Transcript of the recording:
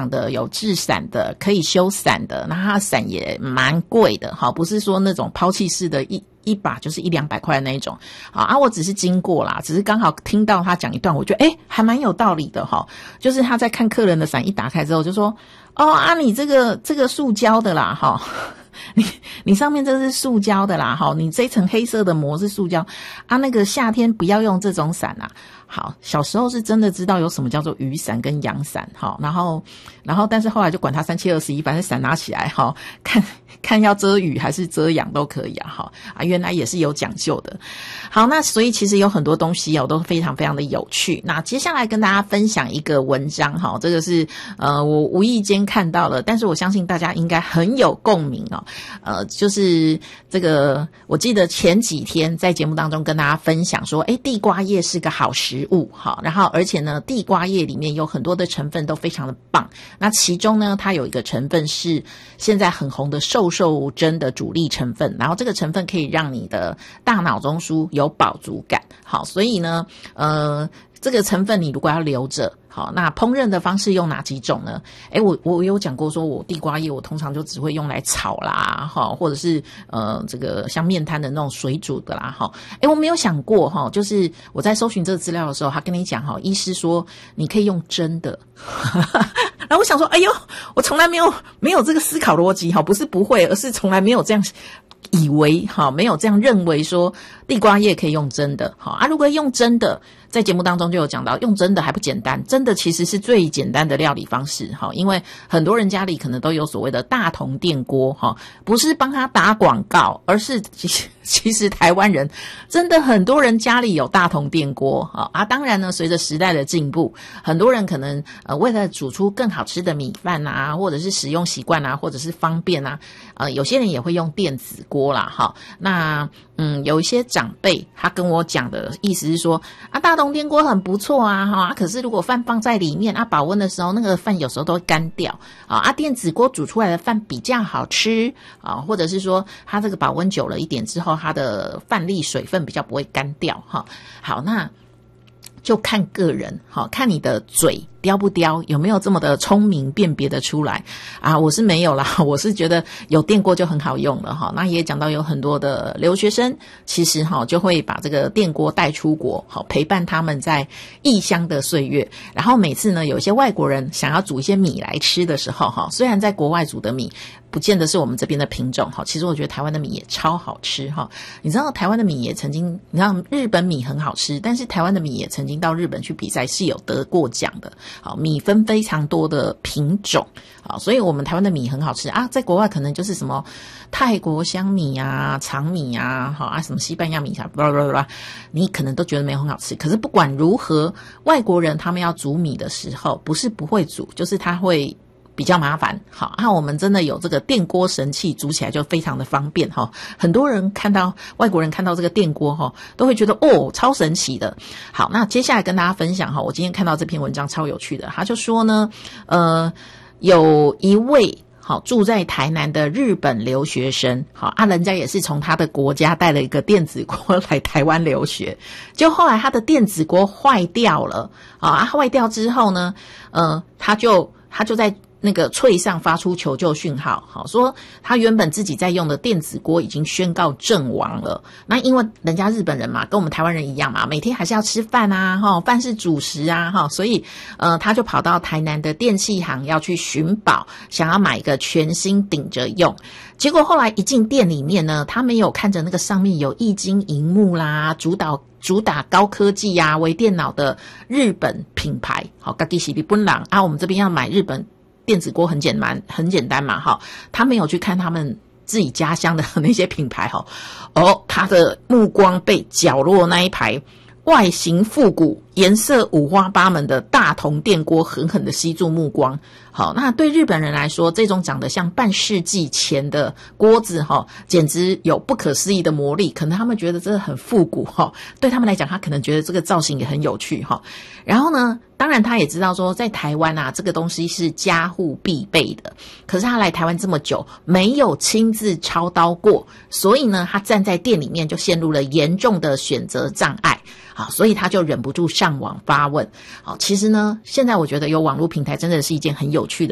常的有制伞的，可以修伞的，那它的伞也蛮贵的，好，不是说那种抛弃式的一把就是100-200块的那一种。好啊，我只是经过啦，只是刚好听到他讲一段，我觉得还蛮有道理的哈。就是他在看客人的伞一打开之后就说，你这个塑胶的啦哈。你上面这是塑胶的啦，好，你这一层黑色的膜是塑胶啊，那个夏天不要用这种伞啊。好，小时候是真的知道有什么叫做雨伞跟阳伞，好，然后但是后来就管它3721，反正伞拿起来，好，看要遮雨还是遮阳都可以啊，好啊，原来也是有讲究的。好，那所以其实有很多东西都非常非常的有趣。那接下来跟大家分享一个文章，哈，这个是我无意间看到了，但是我相信大家应该很有共鸣就是这个，我记得前几天在节目当中跟大家分享说，地瓜叶是个好食物，好，然后而且呢，地瓜叶里面有很多的成分都非常的棒。那其中呢，它有一个成分是现在很红的瘦针的主力成分，然后这个成分可以让你的大脑中枢有饱足感。好，所以呢，这个成分你如果要留着，好，那烹饪的方式用哪几种呢？我有讲过说，我地瓜叶我通常就只会用来炒啦，或者是这个像面摊的那种水煮的啦，我没有想过就是我在搜寻这个资料的时候，他跟你讲医师说你可以用蒸的，然后我想说，我从来没有这个思考逻辑，不是不会，而是从来没有这样以为，没有这样认为说地瓜叶可以用蒸的，如果用蒸的，在节目当中就有讲到，用蒸的还不简单，蒸的其实是最简单的料理方式，因为很多人家里可能都有所谓的大同电锅，不是帮他打广告，而是其实台湾人真的很多人家里有大同电锅当然呢，随着时代的进步，很多人可能为了煮出更好吃的米饭啊，或者是使用习惯啊，或者是方便啊，有些人也会用电子锅啦，那有一些长辈他跟我讲的意思是说大同电锅很不错啊，可是如果饭放在里面保温的时候，那个饭有时候都会干掉电子锅煮出来的饭比较好吃或者是说它这个保温久了一点之后，它的饭粒水分比较不会干掉好，那就看个人看你的嘴刁不刁，有没有这么的聪明辨别的出来我是没有啦，我是觉得有电锅就很好用了那也讲到有很多的留学生其实就会把这个电锅带出国陪伴他们在异乡的岁月。然后每次呢，有一些外国人想要煮一些米来吃的时候虽然在国外煮的米不见得是我们这边的品种其实我觉得台湾的米也超好吃你知道台湾的米也曾经，你知道日本米很好吃，但是台湾的米也曾经到日本去比赛是有得过奖的米分非常多的品种所以我们台湾的米很好吃在国外可能就是什么泰国香米啊、长米啊什么西班牙米啊blah blah blah， 你可能都觉得没有很好吃。可是不管如何，外国人他们要煮米的时候不是不会煮，就是他会比较麻烦我们真的有这个电锅神器，煮起来就非常的方便很多人外国人看到这个电锅都会觉得超神奇的。好，那接下来跟大家分享我今天看到这篇文章超有趣的，他就说呢有一位住在台南的日本留学生人家也是从他的国家带了一个电子锅来台湾留学，就后来他的电子锅坏掉了坏掉之后呢他就在那个脆上发出求救讯号说他原本自己在用的电子锅已经宣告阵亡了。那因为人家日本人嘛，跟我们台湾人一样嘛，每天还是要吃饭饭是主食所以他就跑到台南的电器行要去寻宝，想要买一个全新顶着用。结果后来一进店里面呢，他没有看着那个上面有液晶萤幕啦，主打高科技微电脑的日本品牌自己是日本人我们这边要买日本电子锅很简单嘛他没有去看他们自己家乡的那些品牌他的目光被角落那一排外形复古、颜色五花八门的大同电锅狠狠地吸住目光。好，那对日本人来说，这种长得像半世纪前的锅子简直有不可思议的魔力。可能他们觉得这很复古对他们来讲，他可能觉得这个造型也很有趣然后呢，当然他也知道说在台湾这个东西是家户必备的，可是他来台湾这么久没有亲自操刀过，所以呢他站在店里面就陷入了严重的选择障碍所以他就忍不住上网发问其实呢现在我觉得有网络平台真的是一件很有趣的